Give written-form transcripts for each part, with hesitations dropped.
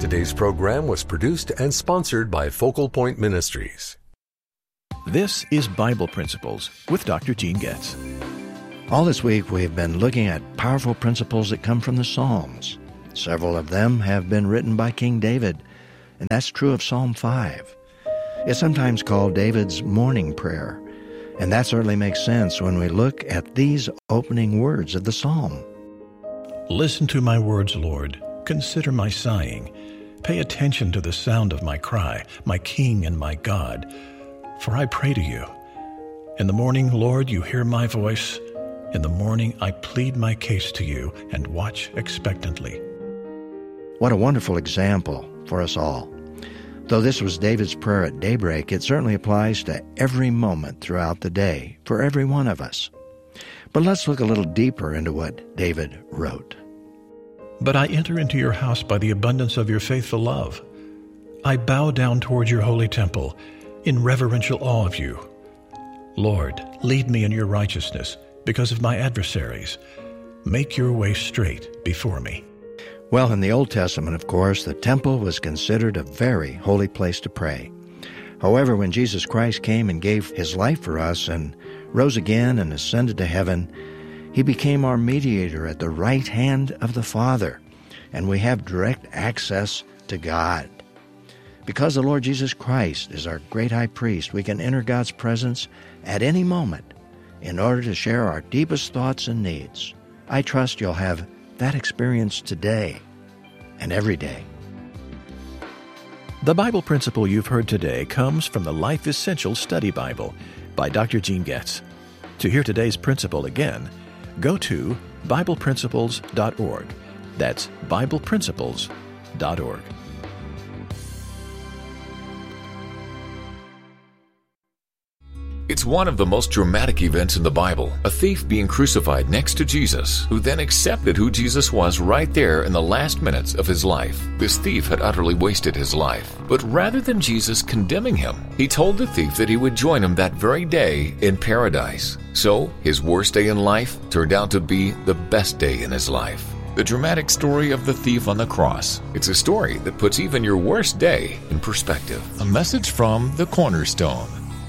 Today's program was produced and sponsored by Focal Point Ministries. This is Bible Principles with Dr. Gene Getz. All this week we've been looking at powerful principles that come from the Psalms. Several of them have been written by King David, and that's true of Psalm 5. It's sometimes called David's morning prayer, and that certainly makes sense when we look at these opening words of the psalm. Listen to my words, Lord. Consider my sighing. Pay attention to the sound of my cry, my King and my God. For I pray to you. In the morning, Lord, you hear my voice. In the morning, I plead my case to you and watch expectantly. What a wonderful example for us all. Though this was David's prayer at daybreak, it certainly applies to every moment throughout the day for every one of us. But let's look a little deeper into what David wrote. But I enter into your house by the abundance of your faithful love. I bow down toward your holy temple in reverential awe of you. Lord, lead me in your righteousness because of my adversaries. Make your way straight before me. Well, in the Old Testament, of course, the temple was considered a very holy place to pray. However, when Jesus Christ came and gave his life for us and rose again and ascended to heaven, he became our mediator at the right hand of the Father, and we have direct access to God. Because the Lord Jesus Christ is our great high priest, we can enter God's presence at any moment in order to share our deepest thoughts and needs. I trust you'll have that experience today and every day. The Bible principle you've heard today comes from the Life Essential Study Bible by Dr. Gene Getz. To hear today's principle again, go to BiblePrinciples.org. That's BiblePrinciples.org. It's one of the most dramatic events in the Bible, a thief being crucified next to Jesus, who then accepted who Jesus was right there in the last minutes of his life. This thief had utterly wasted his life, but rather than Jesus condemning him, he told the thief that he would join him that very day in paradise. So, his worst day in life turned out to be the best day in his life. The dramatic story of the thief on the cross. It's a story that puts even your worst day in perspective. A message from the Cornerstone.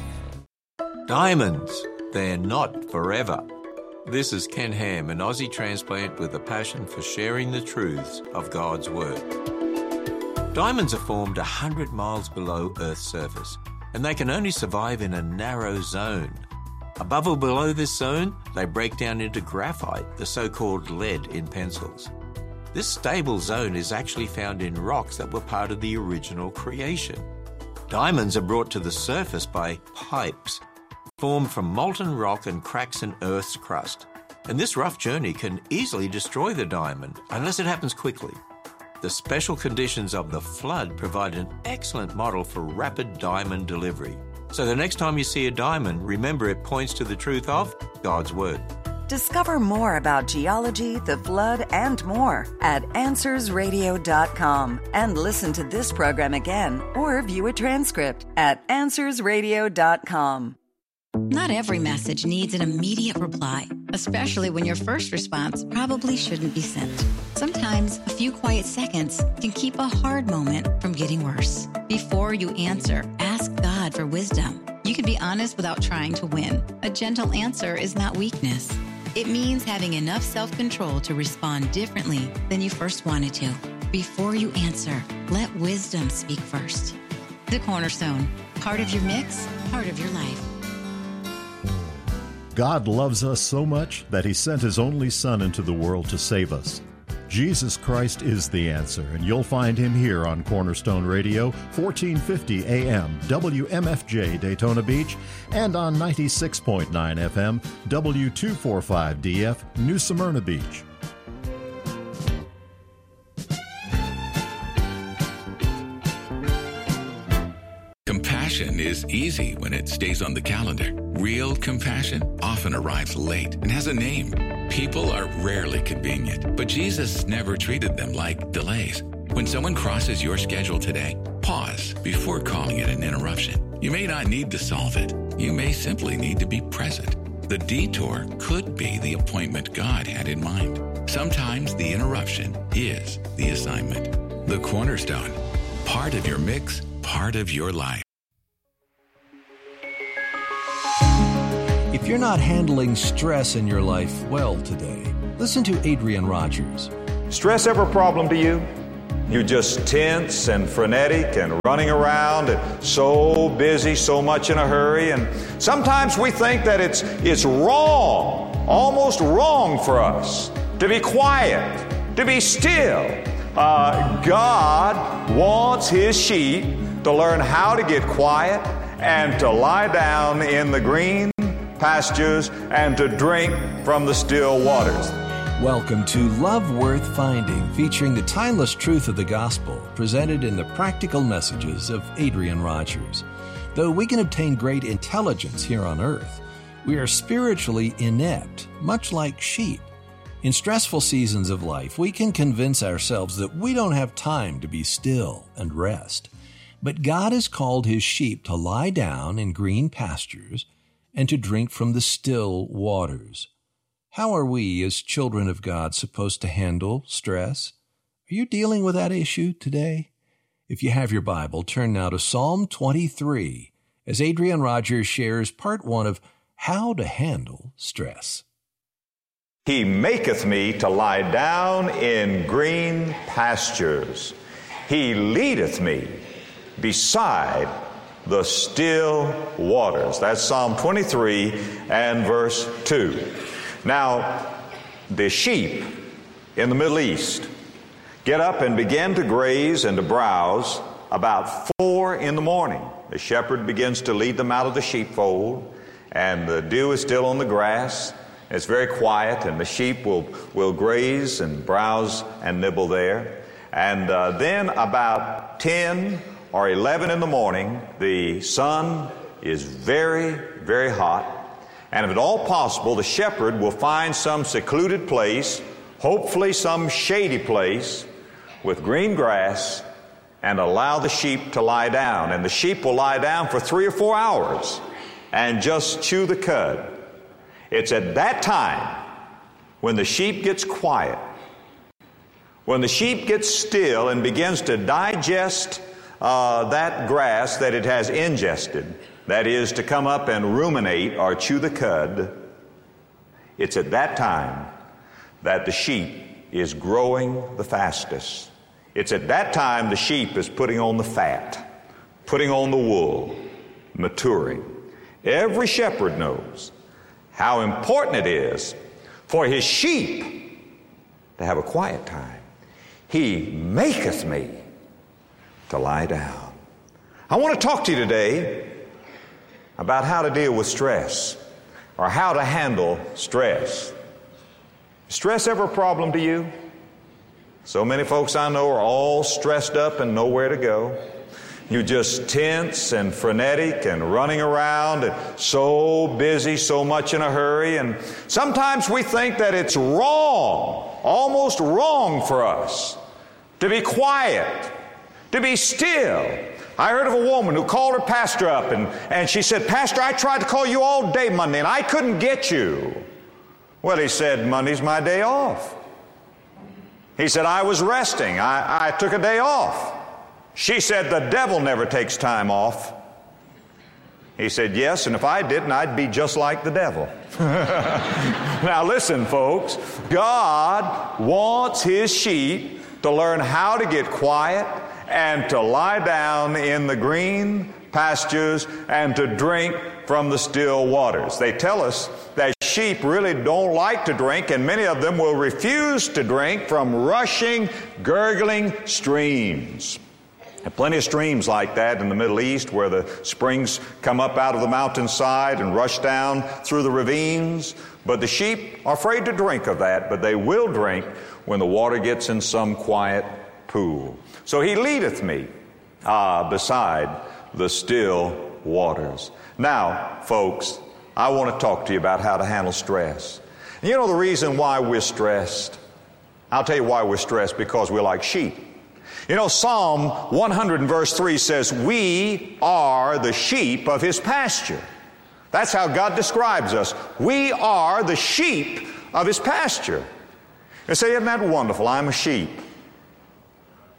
Diamonds, they're not forever. This is Ken Ham, an Aussie transplant with a passion for sharing the truths of God's Word. Diamonds are formed 100 miles below Earth's surface, and they can only survive in a narrow zone. Above or below this zone, they break down into graphite, the so-called lead in pencils. This stable zone is actually found in rocks that were part of the original creation. Diamonds are brought to the surface by pipes, formed from molten rock and cracks in Earth's crust. And this rough journey can easily destroy the diamond, unless it happens quickly. The special conditions of the flood provide an excellent model for rapid diamond delivery. So the next time you see a diamond, remember it points to the truth of God's Word. Discover more about geology, the flood, and more at AnswersRadio.com. And listen to this program again or view a transcript at AnswersRadio.com. Not every message needs an immediate reply, especially when your first response probably shouldn't be sent. Sometimes a few quiet seconds can keep a hard moment from getting worse. Before you answer, ask God for wisdom. You can be honest without trying to win. A gentle answer is not weakness. It means having enough self-control to respond differently than you first wanted to. Before you answer, let wisdom speak first. The Cornerstone. Part of your mix, part of your life. God loves us so much that He sent His only Son into the world to save us. Jesus Christ is the answer, and you'll find Him here on Cornerstone Radio, 1450 AM, WMFJ Daytona Beach, and on 96.9 FM, W245DF, New Smyrna Beach. Compassion is easy when it stays on the calendar. Real compassion often arrives late and has a name. People are rarely convenient, but Jesus never treated them like delays. When someone crosses your schedule today, pause before calling it an interruption. You may not need to solve it. You may simply need to be present. The detour could be the appointment God had in mind. Sometimes the interruption is the assignment. The Cornerstone. Part of your mix, part of your life. If you're not handling stress in your life well today, listen to Adrian Rogers. Stress ever a problem to you? You're just tense and frenetic and running around and so busy, so much in a hurry. And sometimes we think that it's wrong, almost wrong for us to be quiet, to be still. God wants His sheep to learn how to get quiet and to lie down in the green pastures and to drink from the still waters. Welcome to Love Worth Finding, featuring the timeless truth of the gospel presented in the practical messages of Adrian Rogers. Though we can obtain great intelligence here on earth, we are spiritually inept, much like sheep. In stressful seasons of life, we can convince ourselves that we don't have time to be still and rest. But God has called His sheep to lie down in green pastures and to drink from the still waters. How are we as children of God supposed to handle stress? Are you dealing with that issue today? If you have your Bible, turn now to Psalm 23 as Adrian Rogers shares part 1 of How to Handle Stress. He maketh me to lie down in green pastures. He leadeth me beside the still waters. That's Psalm 23 and verse 2. Now, the sheep in the Middle East get up and begin to graze and to browse about 4 in the morning. The shepherd begins to lead them out of the sheepfold, and the dew is still on the grass. It's very quiet, and the sheep will graze and browse and nibble there. And then about 10 or 11 in the morning, the sun is very, very hot. And if at all possible, the shepherd will find some secluded place, hopefully some shady place with green grass, and allow the sheep to lie down. And the sheep will lie down for 3 or 4 hours and just chew the cud. It's at that time when the sheep gets quiet, when the sheep gets still and begins to digest that grass that it has ingested, that is, to come up and ruminate or chew the cud. It's at that time that the sheep is growing the fastest. It's at that time the sheep is putting on the fat, putting on the wool, maturing. Every shepherd knows how important it is for his sheep to have a quiet time. He maketh me to lie down. I want to talk to you today about how to deal with stress, or how to handle stress. Stress ever a problem to you? So many folks I know are all stressed up and nowhere to go. You're just tense and frenetic and running around and so busy, so much in a hurry. And sometimes we think that it's wrong, almost wrong for us to be quiet, to be still. I heard of a woman who called her pastor up and she said, "Pastor, I tried to call you all day Monday and I couldn't get you." Well, he said, "Monday's my day off." He said, "I was resting. I took a day off." She said, "The devil never takes time off." He said, "Yes, and if I didn't, I'd be just like the devil." Now listen, folks, God wants His sheep to learn how to get quiet and to lie down in the green pastures and to drink from the still waters. They tell us that sheep really don't like to drink, and many of them will refuse to drink from rushing, gurgling streams. There are plenty of streams like that in the Middle East where the springs come up out of the mountainside and rush down through the ravines. But the sheep are afraid to drink of that, but they will drink when the water gets in some quiet pool. So He leadeth me beside the still waters. Now, folks, I want to talk to you about how to handle stress. And you know the reason why we're stressed? I'll tell you why we're stressed, because we're like sheep. You know, Psalm 100 and verse 3 says, "We are the sheep of His pasture." That's how God describes us. We are the sheep of His pasture. You say, "Isn't that wonderful? I'm a sheep."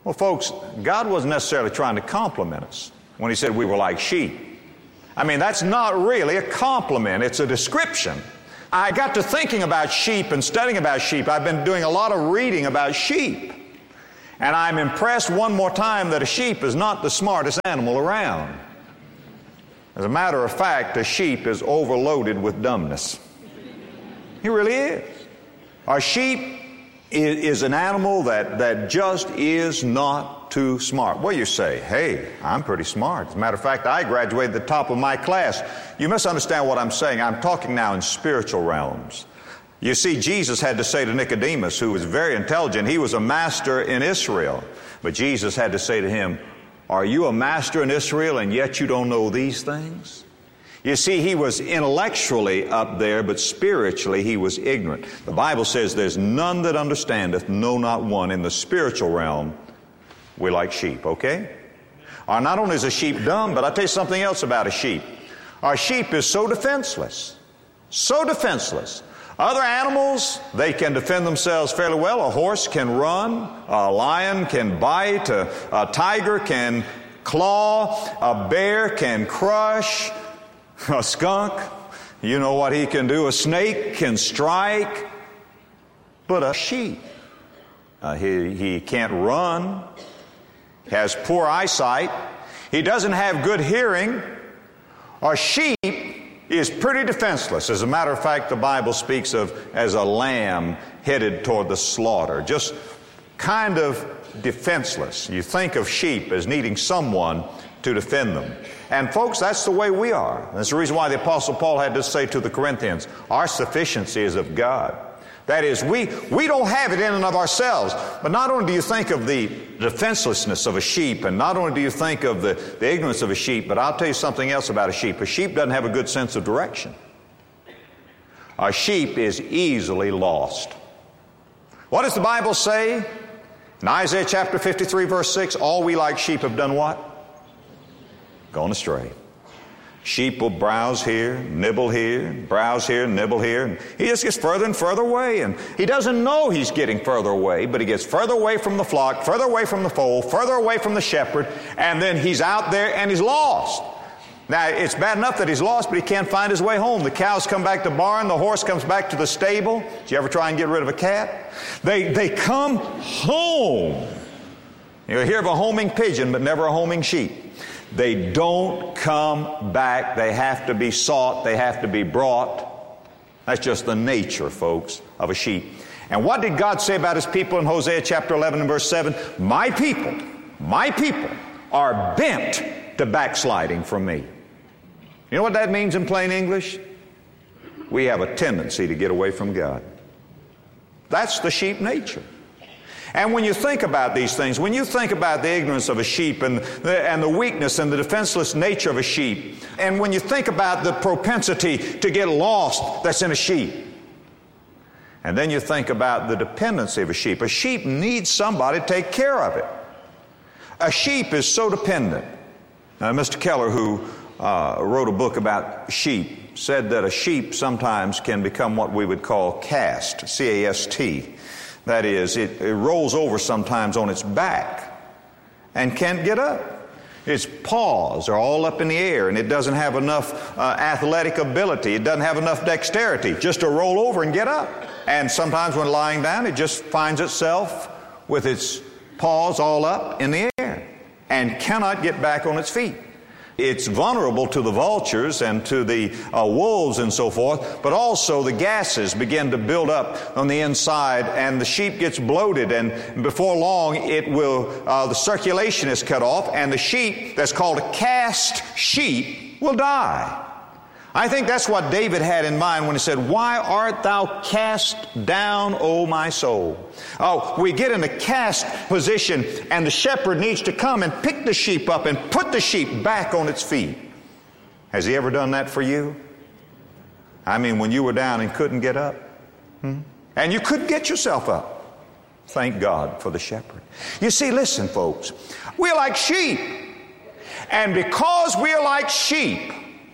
Well, folks, God wasn't necessarily trying to compliment us when He said we were like sheep. I mean, that's not really a compliment. It's a description. I got to thinking about sheep and studying about sheep. I've been doing a lot of reading about sheep. And I'm impressed one more time that a sheep is not the smartest animal around. As a matter of fact, a sheep is overloaded with dumbness. He really is. A sheep is an animal that just is not too smart. Well, you say, hey, I'm pretty smart. As a matter of fact, I graduated at the top of my class. You misunderstand what I'm saying. I'm talking now in spiritual realms. You see, Jesus had to say to Nicodemus, who was very intelligent, he was a master in Israel. But Jesus had to say to him, are you a master in Israel and yet you don't know these things? You see, he was intellectually up there, but spiritually he was ignorant. The Bible says there's none that understandeth, no, not one. In the spiritual realm, we're like sheep, okay? Not only is a sheep dumb, but I'll tell you something else about a sheep. Our sheep is so defenseless. So defenseless. Other animals, they can defend themselves fairly well. A horse can run. A lion can bite. A tiger can claw. A bear can crush. A skunk, you know what he can do. A snake can strike. But a sheep, he can't run. Has poor eyesight. He doesn't have good hearing. A sheep is pretty defenseless. As a matter of fact, the Bible speaks of as a lamb headed toward the slaughter. Just kind of defenseless. You think of sheep as needing someone to defend them. And folks, that's the way we are. That's the reason why the Apostle Paul had to say to the Corinthians, our sufficiency is of God. That is, we don't have it in and of ourselves. But not only do you think of the defenselessness of a sheep, and not only do you think of the ignorance of a sheep, but I'll tell you something else about a sheep. A sheep doesn't have a good sense of direction. A sheep is easily lost. What does the Bible say? In Isaiah chapter 53, verse 6, all we like sheep have done what? Gone astray. Sheep will browse here, nibble here, browse here, nibble here. And he just gets further and further away. And he doesn't know he's getting further away, but he gets further away from the flock, further away from the fold, further away from the shepherd, and then he's out there and he's lost. Now, it's bad enough that he's lost, but he can't find his way home. The cows come back to the barn, the horse comes back to the stable. Did you ever try and get rid of a cat? They come home. You hear of a homing pigeon, but never a homing sheep. They don't come back. They have to be sought. They have to be brought. That's just the nature, folks, of a sheep. And what did God say about His people in Hosea chapter 11 and verse 7? My people are bent to backsliding from me. You know what that means in plain English? We have a tendency to get away from God. That's the sheep nature. And when you think about these things, when you think about the ignorance of a sheep and the weakness and the defenseless nature of a sheep, and when you think about the propensity to get lost that's in a sheep, and then you think about the dependency of a sheep needs somebody to take care of it. A sheep is so dependent. Mr. Keller, who wrote a book about sheep, said that a sheep sometimes can become what we would call cast, C-A-S-T. That is, it rolls over sometimes on its back and can't get up. Its paws are all up in the air, and it doesn't have enough athletic ability. It doesn't have enough dexterity just to roll over and get up. And sometimes when lying down, it just finds itself with its paws all up in the air and cannot get back on its feet. It's vulnerable to the vultures and to the wolves and so forth, but also the gases begin to build up on the inside, and the sheep gets bloated, and before long the circulation is cut off, and the sheep that's called a cast sheep will die. I think that's what David had in mind when he said, why art thou cast down, O my soul? Oh, we get in a cast position, and the shepherd needs to come and pick the sheep up and put the sheep back on its feet. Has he ever done that for you? I mean, when you were down and couldn't get up, and you couldn't get yourself up. Thank God for the shepherd. You see, listen, folks, we're like sheep. And because we're like sheep,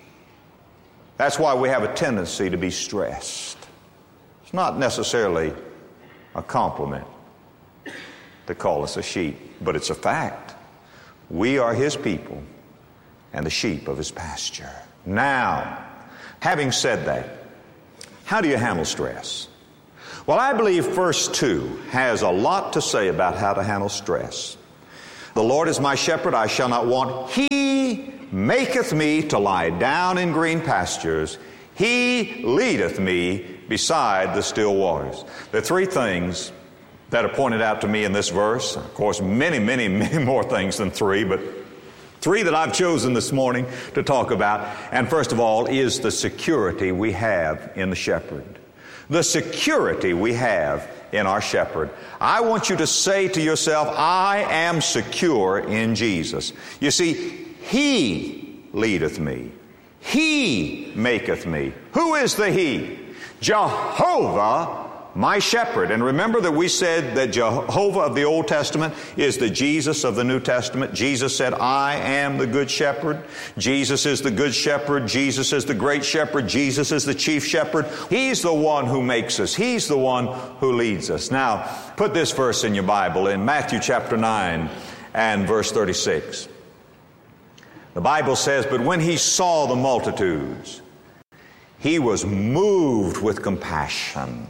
that's why we have a tendency to be stressed. It's not necessarily a compliment. to call us a sheep, but it's a fact. We are His people and the sheep of His pasture. Now, having said that, how do you handle stress? Well, I believe verse 2 has a lot to say about how to handle stress. The Lord is my shepherd, I shall not want. He maketh me to lie down in green pastures. He leadeth me beside the still waters. There are three things that are pointed out to me in this verse. Of course, many more things than three, but three that I've chosen this morning to talk about. And first of all is the security we have in the shepherd. The security we have in our shepherd. I want you to say to yourself, I am secure in Jesus. You see, He leadeth me. He maketh me. Who is the He? Jehovah, my shepherd. And remember that we said that Jehovah of the Old Testament is the Jesus of the New Testament. Jesus said, I am the good shepherd. Jesus is the good shepherd. Jesus is the great shepherd. Jesus is the chief shepherd. He's the one who makes us. He's the one who leads us. Now, put this verse in your Bible in Matthew chapter 9 and verse 36. The Bible says, but when He saw the multitudes, He was moved with compassion,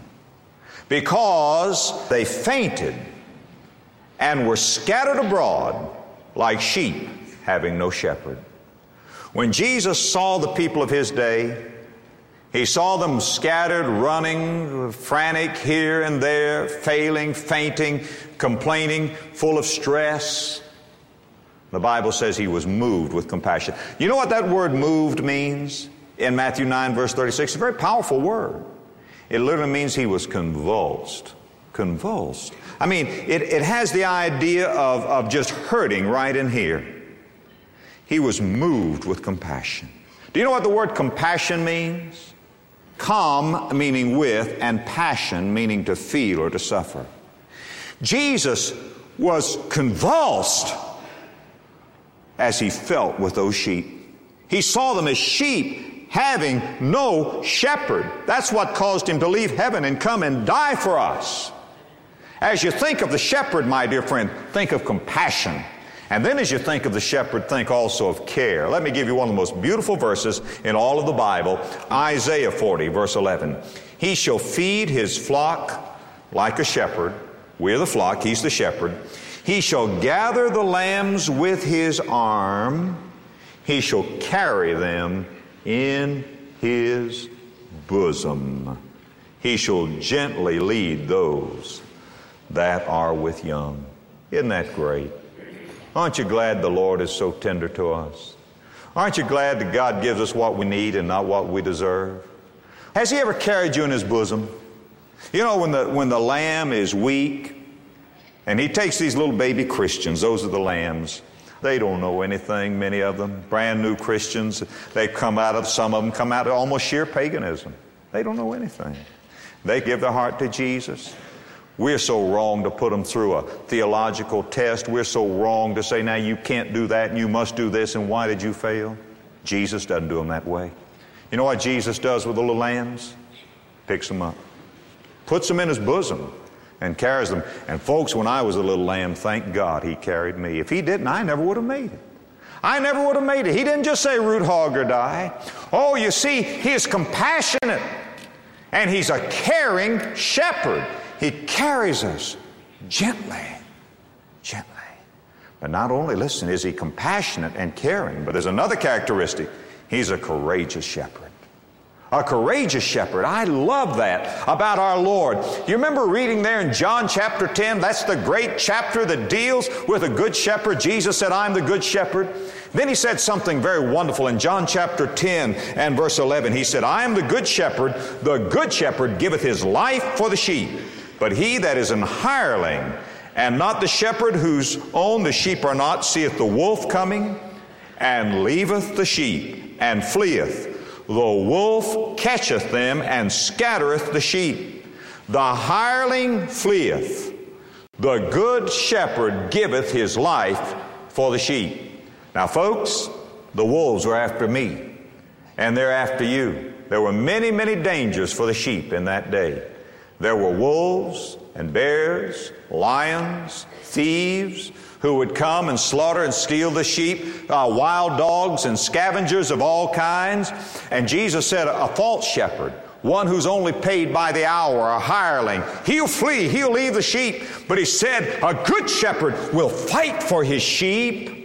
because they fainted and were scattered abroad like sheep having no shepherd. When Jesus saw the people of His day, He saw them scattered, running, frantic here and there, failing, fainting, complaining, full of stress. The Bible says He was moved with compassion. You know what that word moved means? In Matthew 9 verse 36, it's a very powerful word. It literally means He was convulsed. Convulsed. I mean, it has the idea of just hurting right in here. He was moved with compassion. Do you know what the word compassion means? Com meaning with, and passion meaning to feel or to suffer. Jesus was convulsed as He felt with those sheep. He saw them as sheep having no shepherd. That's what caused Him to leave heaven and come and die for us. As you think of the shepherd, my dear friend, think of compassion. And then as you think of the shepherd, think also of care. Let me give you one of the most beautiful verses in all of the Bible, Isaiah 40, verse 11. He shall feed His flock like a shepherd. We're the flock, He's the shepherd. He shall gather the lambs with His arm. He shall carry them in His bosom. He shall gently lead those that are with young. Isn't that great? Aren't you glad the Lord is so tender to us? Aren't you glad that God gives us what we need and not what we deserve? Has He ever carried you in His bosom? You know, when the lamb is weak, and He takes these little baby Christians, those are the lambs. They don't know anything, many of them. Brand new Christians. Some of them come out of almost sheer paganism. They don't know anything. They give their heart to Jesus. We're so wrong to put them through a theological test. We're so wrong to say, now you can't do that and you must do this, and why did you fail? Jesus doesn't do them that way. You know what Jesus does with the little lambs? Picks them up. Puts them in His bosom. And carries them. And folks, when I was a little lamb, thank God He carried me. If He didn't, I never would have made it. I never would have made it. He didn't just say root hog or die. Oh, you see, He is compassionate. And He's a caring shepherd. He carries us gently. Gently. But not only, listen, is He compassionate and caring, but there's another characteristic. He's a courageous shepherd. A courageous shepherd. I love that about our Lord. You remember reading there in John chapter 10? That's the great chapter that deals with a good shepherd. Jesus said, I'm the good shepherd. Then He said something very wonderful in John chapter 10 and verse 11. He said, I am the good shepherd. The good shepherd giveth his life for the sheep. But he that is an hireling, and not the shepherd whose own the sheep are not, seeth the wolf coming, and leaveth the sheep, and fleeth. The wolf catcheth them, and scattereth the sheep. The hireling fleeth. The good shepherd giveth his life for the sheep. Now, folks, the wolves are after me, and they're after you. There were many, many dangers for the sheep in that day. There were wolves and bears, lions, thieves, who would come and slaughter and steal the sheep, wild dogs and scavengers of all kinds. And Jesus said, a false shepherd, one who's only paid by the hour, a hireling, he'll flee, he'll leave the sheep. But he said, a good shepherd will fight for his sheep.